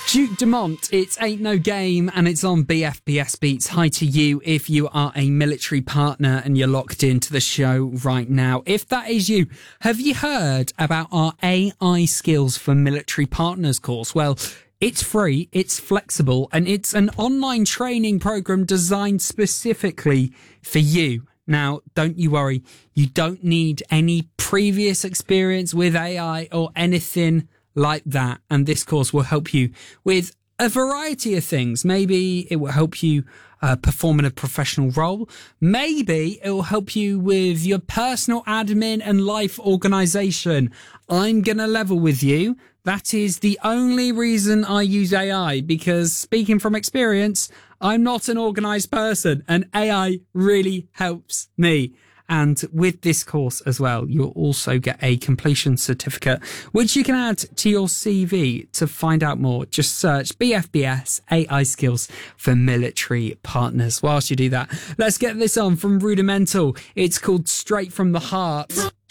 Duke Dumont, it's Ain't No Game, and it's on BFBS Beats. Hi to you if you are a military partner and you're locked into the show right now. If that is you, have you heard about our AI Skills for Military Partners course? Well, it's free, it's flexible, and it's an online training program designed specifically for you. Now, don't you worry, you don't need any previous experience with AI or anything like that, and this course will help you with a variety of things. Maybe it will help you perform in a professional role. Maybe it will help you with your personal admin and life organization. I'm gonna level with you. That is the only reason I use AI, because speaking from experience, I'm not an organized person, and AI really helps me. And with this course as well, you'll also get a completion certificate, which you can add to your CV. To find out more, just search BFBS AI Skills for Military Partners. Whilst you do that, let's get this on from Rudimental. It's called Straight from the Heart.